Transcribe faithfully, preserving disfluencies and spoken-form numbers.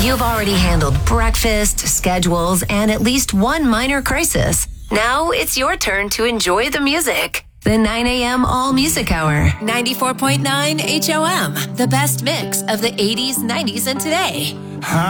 You've already handled breakfast, schedules, and at least one minor crisis. Now it's your turn to enjoy the music. The nine a.m. All Music Hour. ninety-four point nine H O M. The best mix of the eighties, nineties, and today.